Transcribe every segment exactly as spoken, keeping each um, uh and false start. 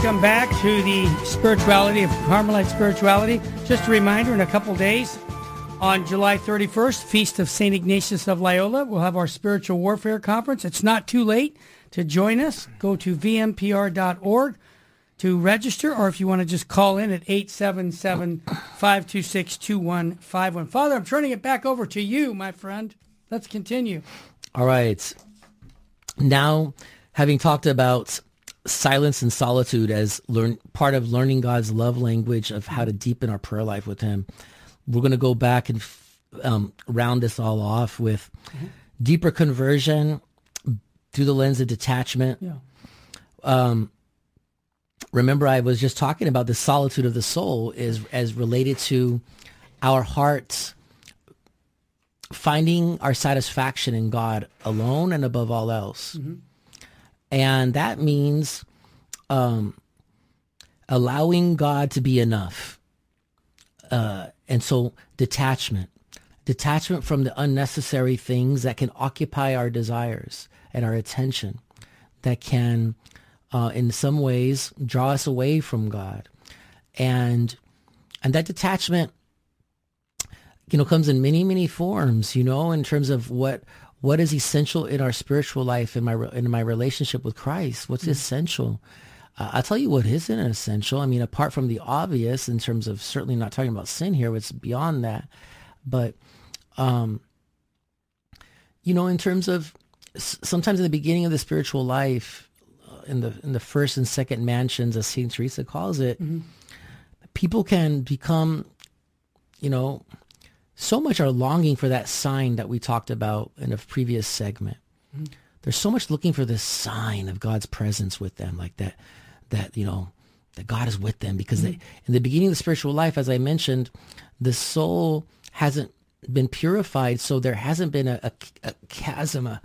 Welcome back to the spirituality of Carmelite spirituality. Just a reminder, in a couple days, on July thirty-first, Feast of Saint Ignatius of Loyola, we'll have our Spiritual Warfare Conference. It's not too late to join us. Go to v m p r dot org to register, or if you want to just call in at eight seven seven, five two six, two one five one. Father, I'm turning it back over to you, my friend. Let's continue. All right. Now, having talked about silence and solitude as learn part of learning God's love language of how to deepen our prayer life with him, we're going to go back and um, round this all off with mm-hmm. deeper conversion through the lens of detachment. Yeah. Um, remember, I was just talking about the solitude of the soul is as related to our hearts finding our satisfaction in God alone and above all else. Mm-hmm. And that means um, allowing God to be enough. Uh, and so detachment, detachment from the unnecessary things that can occupy our desires and our attention, that can, uh, in some ways, draw us away from God. And and that detachment, you know, comes in many, many forms, you know, in terms of what what is essential in our spiritual life, in my in my relationship with Christ. What's mm-hmm. essential? Uh, I'll tell you what isn't essential. I mean, apart from the obvious, in terms of certainly not talking about sin here, it's beyond that. But, um, you know, in terms of sometimes in the beginning of the spiritual life, uh, in the in the first and second mansions, as Saint Teresa calls it, mm-hmm. people can become, you know, so much are longing for that sign that we talked about in a previous segment. Mm-hmm. There's so much looking for this sign of God's presence with them, like that, that, you know, that God is with them, because mm-hmm. they, in the beginning of the spiritual life, as I mentioned, the soul hasn't been purified. So there hasn't been a, a, a chasm, a,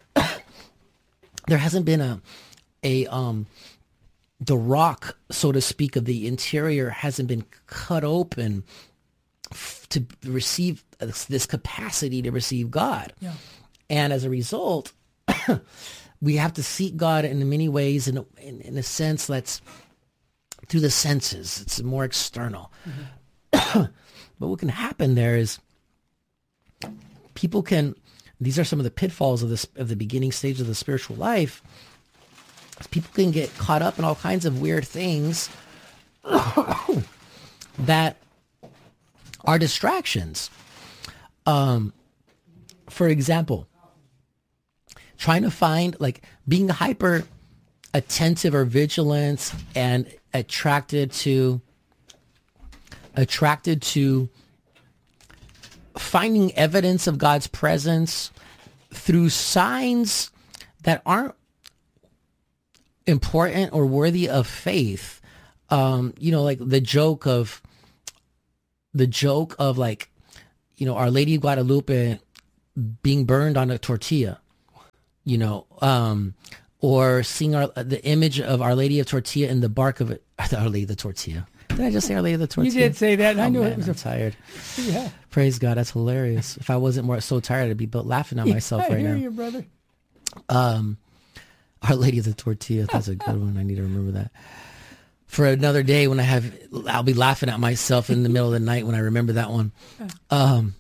there hasn't been a, a, um, the rock, so to speak, of the interior hasn't been cut open to receive this capacity to receive God. Yeah. And as a result, we have to seek God in many ways, in a, in, in a sense that's through the senses. It's more external. Mm-hmm. But what can happen there is people can, these are some of the pitfalls of this of the beginning stage of the spiritual life. People can get caught up in all kinds of weird things that are distractions. Um, for example, trying to find, like, being hyper attentive or vigilant and attracted to attracted to finding evidence of God's presence through signs that aren't important or worthy of faith. Um, you know, like the joke of the joke of like, you know, Our Lady of Guadalupe being burned on a tortilla, you know, um, or seeing our, the image of Our Lady of Tortilla in the bark of it. Our Lady of the Tortilla. Did I just say Our Lady of the Tortilla? You did say that. Oh, I knew man, it was I'm a... tired. Yeah. Praise God. That's hilarious. If I wasn't more so tired, I'd be but laughing at myself yeah, I right hear now. you, brother. Um, Our Lady of the Tortilla. That's a good one. I need to remember that. For another day when I have, I'll be laughing at myself in the middle of the night when I remember that one. Um,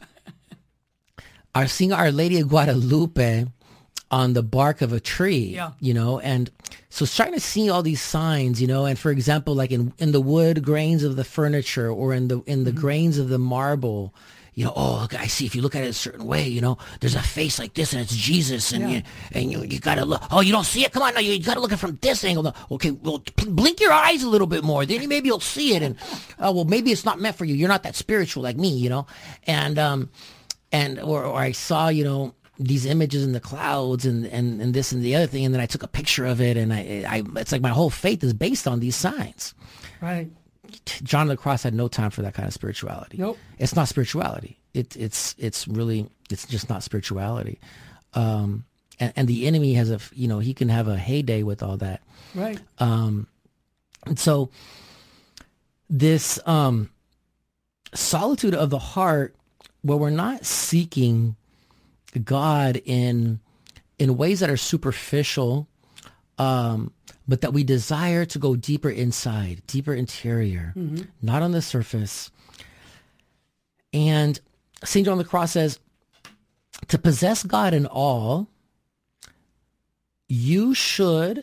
our seeing Our Lady of Guadalupe on the bark of a tree, yeah. you know, and so starting to see all these signs, you know, and for example, like in, in the wood grains of the furniture or in the in the mm-hmm. grains of the marble, you know, oh, look, I see, if you look at it a certain way, you know, there's a face like this and it's Jesus, and yeah. you and you, you got to look, oh, you don't see it? Come on, no, you, you got to look at it from this angle. No. Okay, well, blink your eyes a little bit more, then you, maybe you'll see it, and, oh, well, maybe it's not meant for you. You're not that spiritual like me, you know, and, um, and, or, or I saw, you know, these images in the clouds and, and, and this and the other thing, and then I took a picture of it, and I, I, it's like my whole faith is based on these signs. Right. John of the Cross had no time for that kind of spirituality. Nope. It's not spirituality. It, it's it's really, it's just not spirituality. Um, and, and the enemy has a, you know, he can have a heyday with all that. Right. Um, and so this um, solitude of the heart, where we're not seeking God in in ways that are superficial, um, but that we desire to go deeper inside, deeper interior, mm-hmm. not on the surface. And Saint John of the Cross says, to possess God in all, you should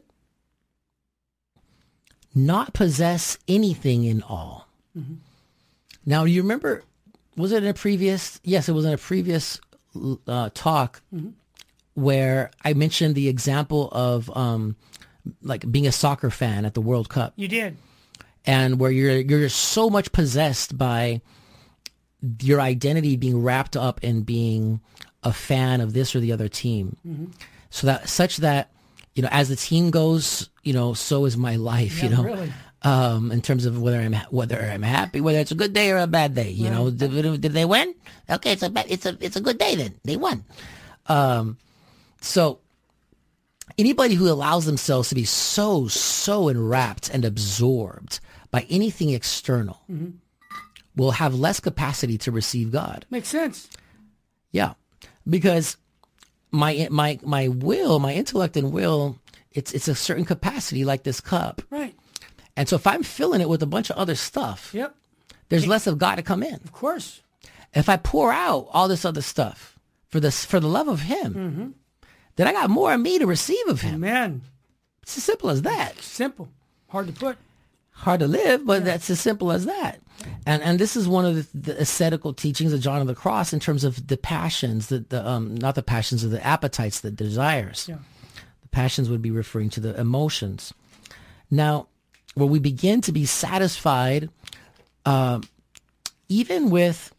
not possess anything in all. Mm-hmm. Now, you remember, was it in a previous, yes, it was in a previous uh, talk mm-hmm. where I mentioned the example of um, like being a soccer fan at the World Cup. You did. And where you're you're so much possessed by your identity being wrapped up in being a fan of this or the other team. Mm-hmm. So that such that, you know, as the team goes, you know, so is my life, yeah, you know, really. um, in terms of whether I'm whether I'm happy, whether it's a good day or a bad day. You right. know, did, did they win? Okay, it's a bad, it's a it's a good day then. They won. Um, so anybody who allows themselves to be so so enwrapped and absorbed by anything external mm-hmm. will have less capacity to receive God. Makes sense. Yeah, because my my my will, my intellect and will, it's it's a certain capacity, like this cup. Right. And so if I'm filling it with a bunch of other stuff, yep, there's less of God to come in. Of course. If I pour out all this other stuff for this for the love of Him, mm-hmm. then I got more of me to receive of Him. Amen. It's as simple as that. Simple. Hard to put. Hard to live, but yeah. that's as simple as that. And and this is one of the, the ascetical teachings of John of the Cross in terms of the passions, the, the um not the passions, of the appetites, the desires. Yeah. The passions would be referring to the emotions. Now, where we begin to be satisfied, uh, even with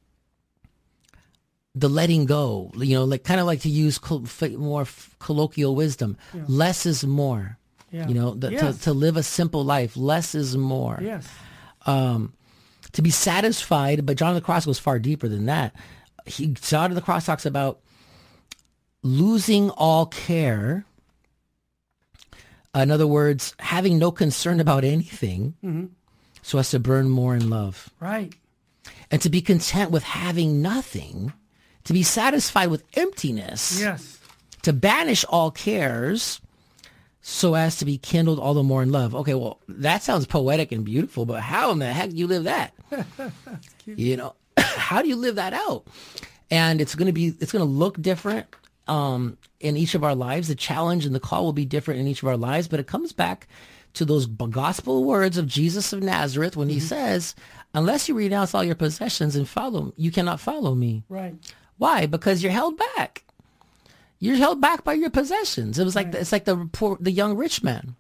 the letting go, you know, like kind of like to use col- more colloquial wisdom, yeah. less is more. Yeah. You know, the, yes. to, to live a simple life, less is more. Yes. Um, to be satisfied, but John of the Cross goes far deeper than that. He, John of the Cross talks about losing all care. In other words, having no concern about anything mm-hmm. so as to burn more in love. Right. And to be content with having nothing, to be satisfied with emptiness. Yes. To banish all cares so as to be kindled all the more in love. Okay, well, that sounds poetic and beautiful, but how in the heck do you live that? You know, how do you live that out? And it's going to be, it's going to look different um, in each of our lives. The challenge and the call will be different in each of our lives, but it comes back to those gospel words of Jesus of Nazareth when mm-hmm. he says, unless you renounce all your possessions and follow, you cannot follow me. Right. Why? Because you're held back. You're held back by your possessions. It was like right. the, it's like the poor, the young rich man.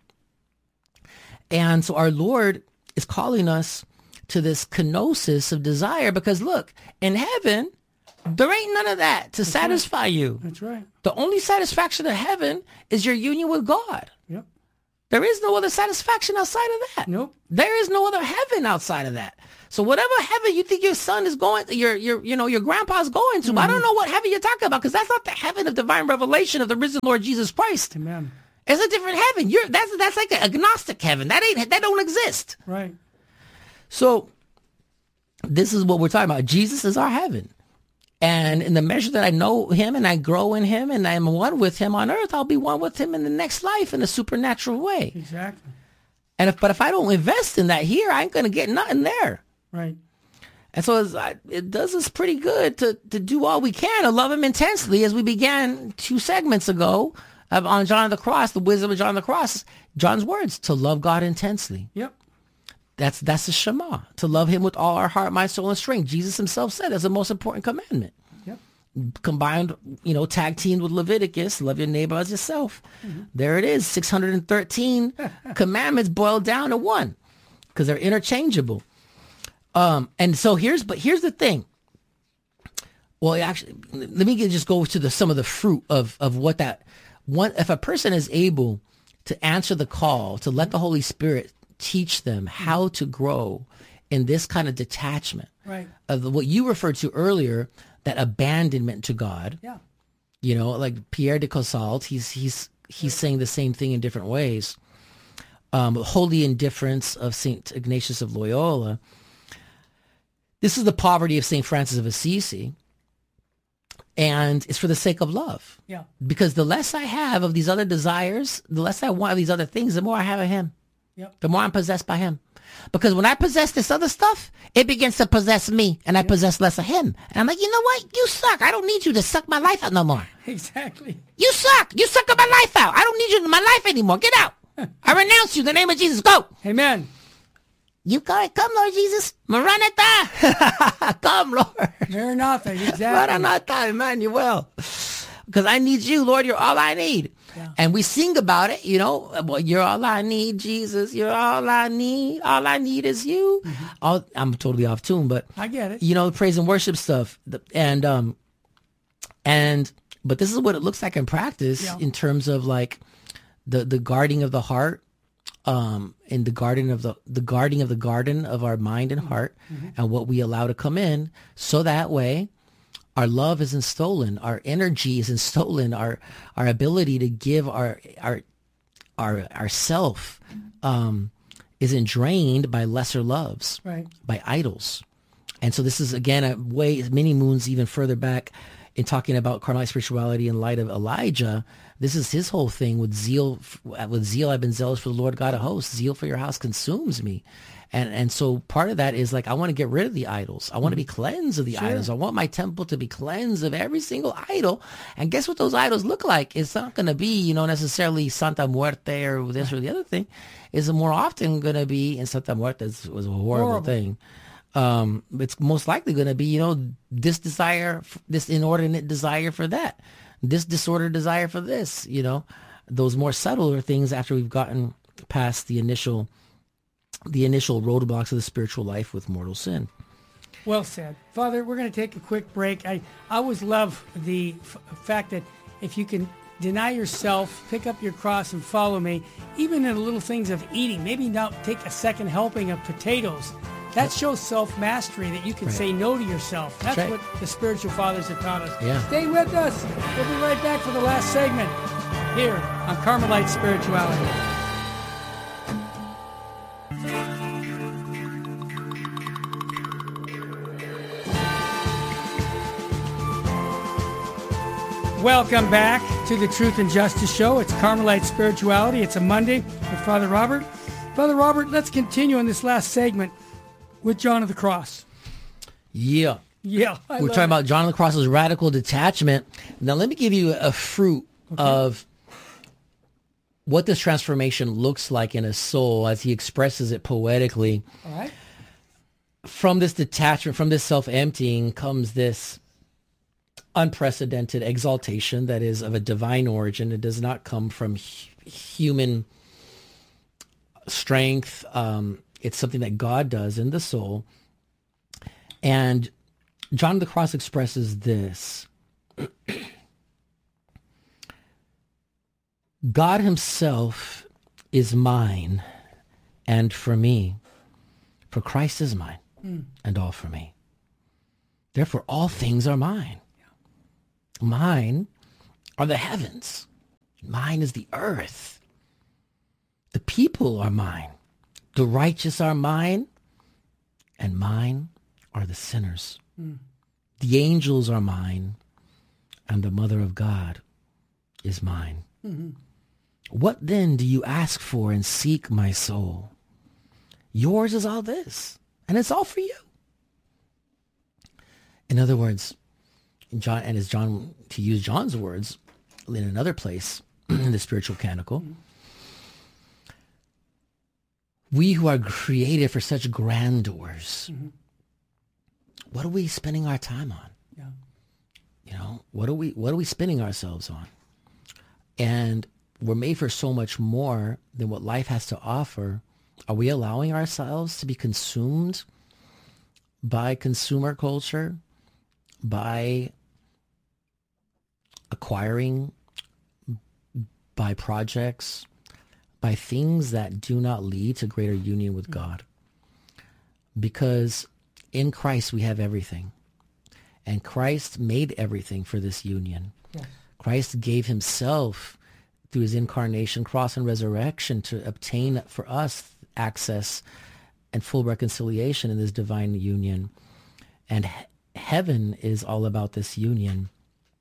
And so our Lord is calling us to this kenosis of desire because look, in heaven, there ain't none of that to That's satisfy right. you. That's right. The only satisfaction of heaven is your union with God. Yep. There is no other satisfaction outside of that. Nope. There is no other heaven outside of that. So whatever heaven you think your son is going, your your you know your grandpa's going to, mm-hmm. I don't know what heaven you're talking about because that's not the heaven of divine revelation of the risen Lord Jesus Christ. Amen. It's a different heaven. You're that's that's like an agnostic heaven. That ain't that don't exist. Right. So this is what we're talking about. Jesus is our heaven. And in the measure that I know him and I grow in him and I'm one with him on earth, I'll be one with him in the next life in a supernatural way. Exactly. And if, but if I don't invest in that here, I ain't going to get nothing there. Right. And so it's, it does us pretty good to, to do all we can to love him intensely as we began two segments ago on John of the Cross, the wisdom of John of the Cross, John's words, to love God intensely. Yep. That's that's the Shema, to love him with all our heart, mind, soul, and strength. Jesus himself said that's the most important commandment. Yep. Combined, you know, tag teamed with Leviticus, love your neighbor as yourself. Mm-hmm. There it is, six hundred thirteen commandments boiled down to one because they're interchangeable. Um, and so here's, but here's the thing. Well, actually, let me get, just go to the some of the fruit of of what that one. If a person is able to answer the call to let the Holy Spirit teach them how to grow in this kind of detachment right. of what you referred to earlier, that abandonment to God. Yeah. You know, like Pierre de Caussalt, he's he's he's saying the same thing in different ways. Um, holy indifference of Saint Ignatius of Loyola. This is the poverty of Saint Francis of Assisi. And it's for the sake of love. Yeah. Because the less I have of these other desires, the less I want of these other things, the more I have of him. Yep. The more I'm possessed by him. Because when I possess this other stuff, it begins to possess me, and I yep. possess less of him. And I'm like, you know what? You suck. I don't need you to suck my life out no more. Exactly. You suck. You suck my life out. I don't need you in my life anymore. Get out. I renounce you in the name of Jesus. Go. Amen. You come, come, Lord Jesus. Maranatha. Come, Lord. Maranatha, exactly. Maranatha, Emmanuel. Because I need you, Lord. You're all I need. Yeah. And we sing about it, you know. Well, you're all I need, Jesus. You're all I need. All I need is you. Mm-hmm. All, I'm totally off tune, but I get it. You know, praise and worship stuff, and um, and but this is what it looks like in practice yeah. in terms of like the the guarding of the heart, um, in the garden of the the guarding of the garden of our mind and heart, mm-hmm. and what we allow to come in, so that way. Our love isn't stolen. Our energy isn't stolen. Our our ability to give our our our ourself um, isn't drained by lesser loves, right. by idols. And so this is again a way many moons even further back in talking about Carmelite spirituality in light of Elijah. This is his whole thing with zeal. With zeal, I've been zealous for the Lord God of hosts. Zeal for your house consumes me. And and so part of that is like, I want to get rid of the idols. I want to be cleansed of the sure. idols. I want my temple to be cleansed of every single idol. And guess what those idols look like? It's not going to be, you know, necessarily Santa Muerte or this or the other thing. It's more often going to be, and Santa Muerte was a horrible, horrible. thing. Um, it's most likely going to be, you know, this desire, this inordinate desire for that, this disordered desire for this, you know, those more subtler things after we've gotten past the initial the initial roadblocks of the spiritual life with mortal sin. Well said. Father, we're going to take a quick break. I, I always love the f- fact that if you can deny yourself, pick up your cross and follow me, even in the little things of eating, maybe now take a second helping of potatoes. That shows self-mastery, that you can right. say no to yourself. That's, That's right. what the spiritual fathers have taught us. Yeah. Stay with us. We'll be right back for the last segment here on Carmelite Spirituality. Welcome back to the Truth and Justice Show. It's Carmelite Spirituality. It's a Monday with Father Robert. Father Robert, let's continue on this last segment with John of the Cross. Yeah. Yeah. I We're talking it. about John of the Cross's radical detachment. Now, let me give you a fruit okay. of what this transformation looks like in a soul as he expresses it poetically. All right. From this detachment, from this self-emptying comes this unprecedented exaltation that is of a divine origin. It does not come from hu- human strength. Um, it's something that God does in the soul. And John of the Cross expresses this. God himself is mine and for me, for Christ is mine mm. and all for me. Therefore, all things are mine. Mine are the heavens. Mine is the earth. The people are mine. The righteous are mine, and mine are the sinners. Mm. The angels are mine, and the mother of God is mine. Mm-hmm. What then do you ask for and seek, my soul? Yours is all this, and it's all for you. In other words, John, and as John, to use John's words in another place in the spiritual canticle, mm-hmm. we who are created for such grandeurs, mm-hmm. what are we spending our time on? Yeah. You know, what are we, what are we spending ourselves on? And we're made for so much more than what life has to offer. Are we allowing ourselves to be consumed by consumer culture, by acquiring, by projects, by things that do not lead to greater union with God? Because in Christ we have everything. And Christ made everything for this union. Yes. Christ gave himself through his incarnation, cross, and resurrection to obtain for us access and full reconciliation in this divine union. And he- heaven is all about this union.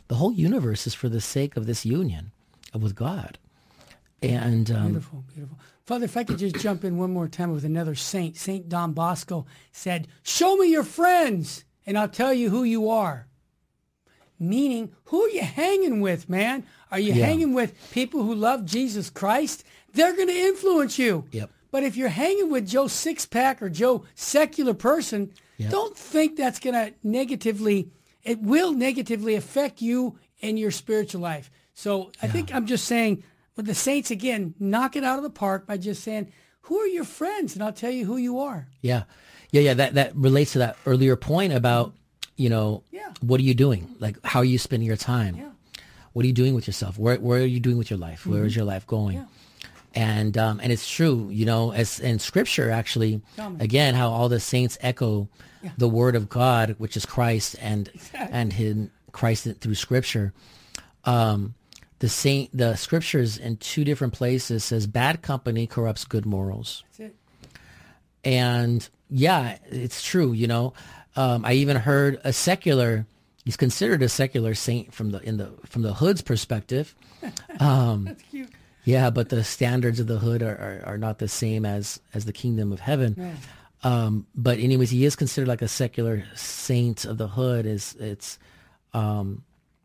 the whole universe is for the sake of this union with God. And um, beautiful, beautiful. Father, if I could just jump in one more time with another saint. Saint Don Bosco said, show me your friends and I'll tell you who you are. Meaning, who are you hanging with, man? Are you yeah. hanging with people who love Jesus Christ? They're going to influence you. Yep. But if you're hanging with Joe Sixpack or Joe Secular Person, yep. don't think that's going to negatively, it will negatively affect you and your spiritual life. So I yeah. think I'm just saying, with the saints, again, knock it out of the park by just saying, who are your friends? And I'll tell you who you are. Yeah. Yeah, yeah. That, that relates to that earlier point about, you know, yeah. what are you doing? Like, how are you spending your time? Yeah. What are you doing with yourself? Where Where are you doing with your life? Mm-hmm. Where is your life going? Yeah. And um, and it's true, you know, as in Scripture, actually, again, how all the saints echo yeah. the Word of God, which is Christ, and exactly. and his Christ through Scripture. Um, the saint, the Scriptures in two different places says, "Bad company corrupts good morals." That's it. And yeah, it's true. You know, um, I even heard a secular. He's considered a secular saint from the in the from the hood's perspective. Um, That's cute. Yeah, but the standards of the hood are, are, are not the same as, as the kingdom of heaven. Yeah. Um, but anyways, he is considered like a secular saint of the hood. Is it's um,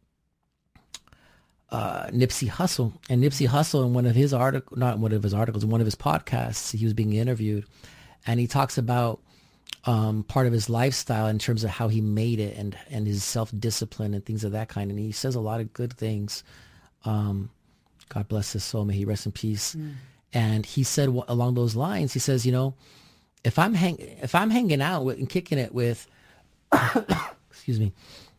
uh, Nipsey Hussle. And Nipsey Hussle, in one of his articles, not one of his articles, in one of his podcasts, he was being interviewed, and he talks about um, part of his lifestyle in terms of how he made it and, and his self-discipline and things of that kind. And he says a lot of good things. Um, God bless his soul. May he rest in peace. Mm. And he said w- along those lines, he says, you know, if I'm hang if I'm hanging out with, and kicking it with, excuse me,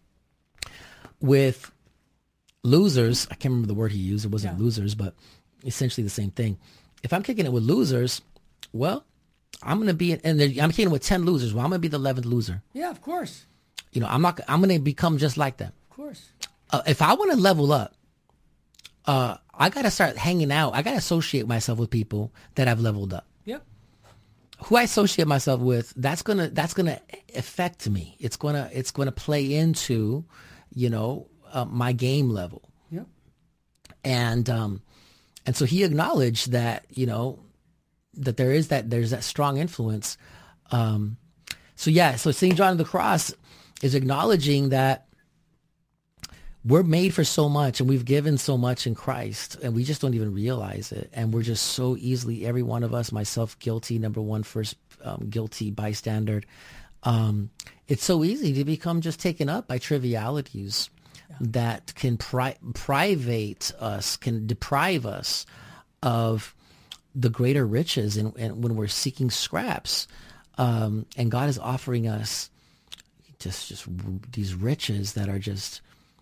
with losers, I can't remember the word he used. It wasn't yeah. losers, but essentially the same thing. If I'm kicking it with losers, well, I'm going to be, and I'm kicking it with ten losers. Well, I'm going to be the eleventh loser. Yeah, of course. You know, I'm not, I'm going to become just like them. Of course. Uh, if I want to level up, uh, I got to start hanging out. I got to associate myself with people that have leveled up. Yep. Who I associate myself with, that's going to, that's going to affect me. It's going to, it's going to play into, you know, uh, my game level. Yep. And, um, and so he acknowledged that, you know, that there is that, there's that strong influence. Um, so yeah, so Saint John of the Cross is acknowledging that we're made for so much and we've given so much in Christ and we just don't even realize it. And we're just so easily, every one of us, myself guilty, number one, first um, guilty bystander. Um, it's so easy to become just taken up by trivialities yeah. that can pri- private us, can deprive us of the greater riches and, and when we're seeking scraps. Um, and God is offering us just, just these riches that are just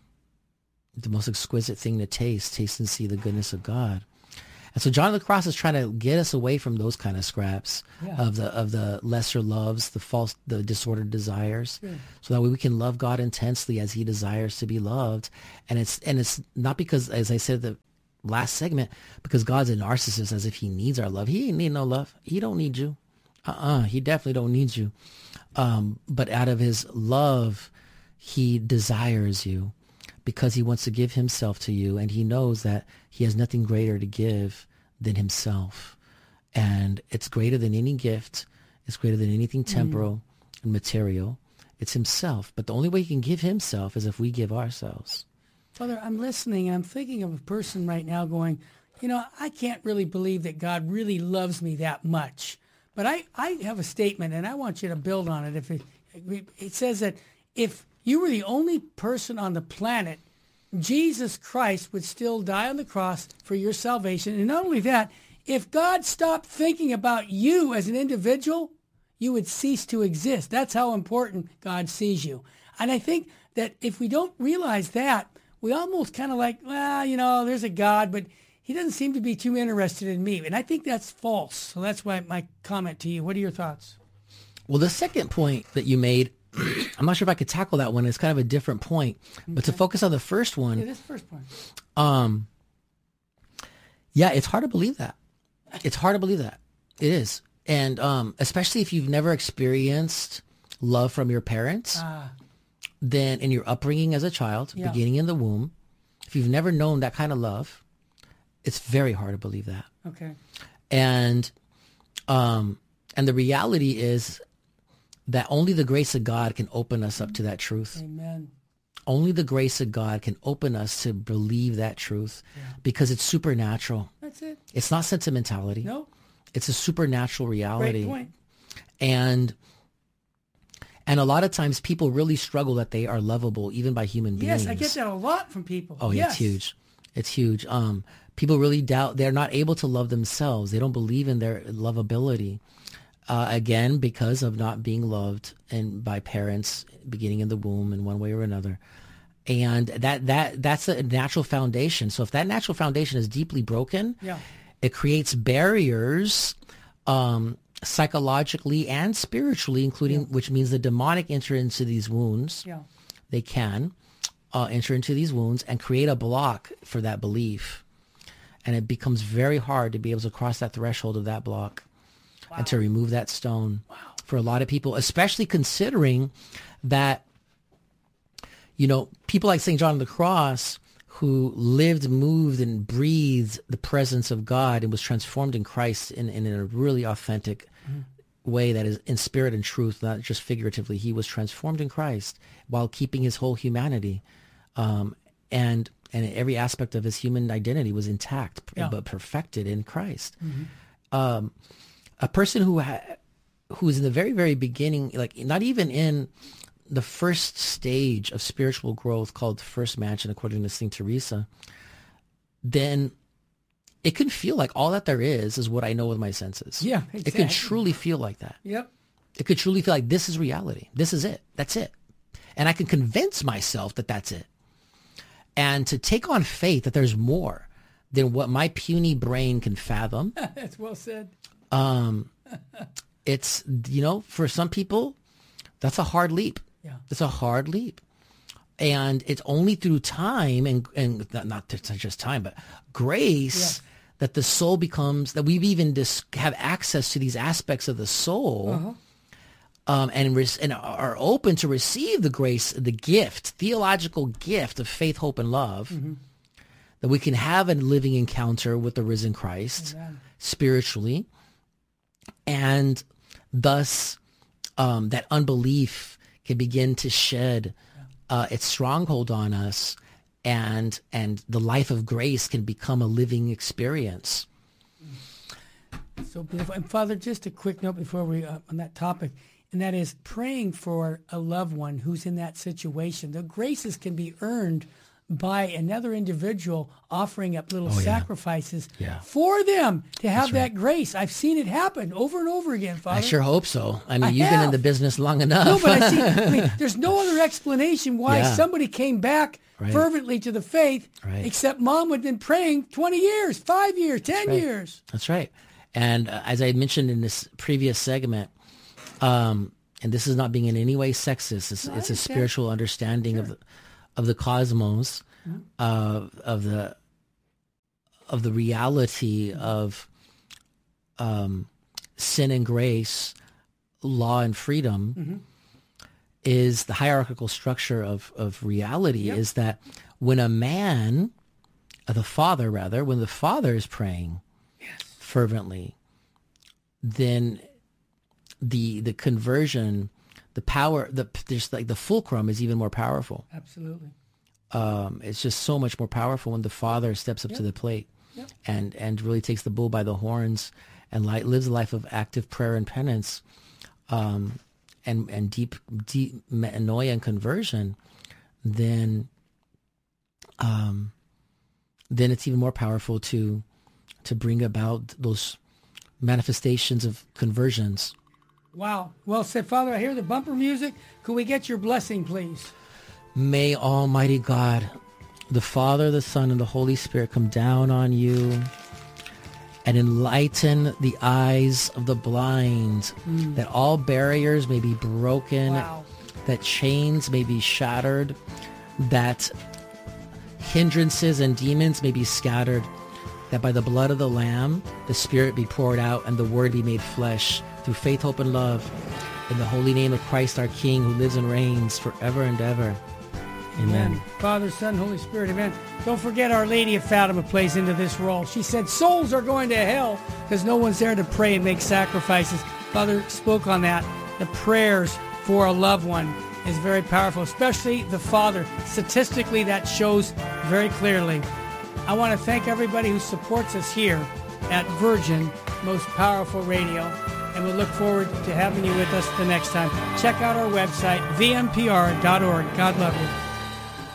the most exquisite thing to taste, taste and see the goodness of God. And so John of the Cross is trying to get us away from those kind of scraps yeah. of the of the lesser loves, the false, the disordered desires, yeah. so that way we can love God intensely as he desires to be loved. And it's and it's not because, as I said the last segment, because God's a narcissist as if he needs our love. He ain't need no love. He don't need you. Uh-uh. He definitely don't need you. Um, but out of his love, he desires you, because he wants to give himself to you, and he knows that he has nothing greater to give than himself. And it's greater than any gift. It's greater than anything temporal mm. and material. It's himself. But the only way he can give himself is if we give ourselves. Father, I'm listening, and I'm thinking of a person right now going, you know, I can't really believe that God really loves me that much. But I, I have a statement, and I want you to build on it. If it, it says that if you were the only person on the planet, Jesus Christ would still die on the cross for your salvation. And not only that, if God stopped thinking about you as an individual, you would cease to exist. That's how important God sees you. And I think that if we don't realize that, we almost kind of like, well, you know, there's a God, but he doesn't seem to be too interested in me. And I think that's false. So that's why my comment to you. What are your thoughts? Well, the second point that you made, I'm not sure if I could tackle that one. It's kind of a different point. Okay. But to focus on the first one. Yeah, this first point. Um, yeah, it's hard to believe that. It's hard to believe that. It is. And um, especially if you've never experienced love from your parents. Ah. then in your upbringing as a child, Yeah. beginning in the womb, if you've never known that kind of love, it's very hard to believe that. Okay. And um, and the reality is that only the grace of God can open us up to that truth. Amen. Only the grace of God can open us to believe that truth Yeah. because it's supernatural. That's it. It's not sentimentality. No. It's a supernatural reality. Great point. And and a lot of times people really struggle that they are lovable even by human beings. Yes, I get that a lot from people. Oh, yeah, yes. it's huge. It's huge. Um, people really doubt, they're not able to love themselves. They don't believe in their lovability. Uh, again, because of not being loved and by parents beginning in the womb in one way or another. And that that that's a natural foundation. So if that natural foundation is deeply broken, Yeah. it creates barriers um, psychologically and spiritually, including, Yeah. which means the demonic enter into these wounds. Yeah. They can uh, enter into these wounds and create a block for that belief. And it becomes very hard to be able to cross that threshold of that block Wow. and to remove that stone Wow. for a lot of people, especially considering that, you know, people like Saint John of the Cross who lived, moved, and breathed the presence of God and was transformed in Christ in, in a really authentic mm-hmm. way that is in spirit and truth, not just figuratively. He was transformed in Christ while keeping his whole humanity. Um, and and every aspect of his human identity was intact, Yeah. but perfected in Christ. Mm-hmm. Um, a person who ha- who is in the very, very beginning, like not even in the first stage of spiritual growth called the first mansion, according to Saint Teresa, then it can feel like all that there is is what I know with my senses. Yeah, It exactly. can truly feel like that. Yep. It could truly feel like this is reality. This is it. That's it. And I can convince myself that that's it. And to take on faith that there's more than what my puny brain can fathom. That's well said. Um, it's, you know, for some people, that's a hard leap. Yeah. It's a hard leap. And it's only through time and, and not, not just time, but grace Yeah. that the soul becomes, that we've even dis- have access to these aspects of the soul Uh-huh. um, and, res- and are open to receive the grace, the gift, theological gift of faith, hope, and love, Mm-hmm. that we can have a living encounter with the risen Christ Amen. spiritually. And thus um, that unbelief can begin to shed uh, its stronghold on us, and and the life of grace can become a living experience. So beautiful. And Father, just a quick note before we, uh, on that topic, and that is praying for a loved one who's in that situation. The graces can be earned by another individual offering up little Oh, yeah. sacrifices Yeah. for them to have That's right. that grace. I've seen it happen over and over again, Father. I sure hope so. I mean, I you've been in have. the business long enough. No, but I see, I mean, there's no other explanation why Yeah. somebody came back Right. fervently to the faith, Right. except mom had been praying twenty years, five years, ten right. years. That's right. And uh, as I mentioned in this previous segment, um, and this is not being in any way sexist, it's, No, I it's a understand. spiritual understanding of the, of the cosmos, Mm-hmm. uh, of the of the reality of um, sin and grace, law and freedom. Mm-hmm. Is the hierarchical structure of, of reality Yep. is that when a man, uh, the father rather, when the father is praying Yes. fervently, then the the conversion, the power, the there's like the fulcrum is even more powerful. Absolutely. Um, it's just so much more powerful when the father steps up Yep. to the plate Yep. and and really takes the bull by the horns and li- lives a life of active prayer and penance, um, and and deep deep metanoia and conversion. Then, um, then it's even more powerful to to bring about those manifestations of conversions. Wow. Well said, Father. I hear the bumper music. Could we get your blessing, please? May Almighty God, the Father, the Son, and the Holy Spirit come down on you and enlighten the eyes of the blind, that all barriers may be broken, Wow. that chains may be shattered, that hindrances and demons may be scattered, that by the blood of the Lamb, the Spirit be poured out and the Word be made flesh through faith, hope, and love, In the holy name of Christ our King, who lives and reigns forever and ever. Amen. Amen. Father, Son, Holy Spirit, amen. Don't forget Our Lady of Fatima plays into this role. She said souls are going to hell because no one's there to pray and make sacrifices. Father spoke on that. The prayers for a loved one is very powerful, especially the father. Statistically, that shows very clearly. I want to thank everybody who supports us here at Virgin Most Powerful Radio, and we look forward to having you with us the next time. Check out our website, v m p r dot org. God love you.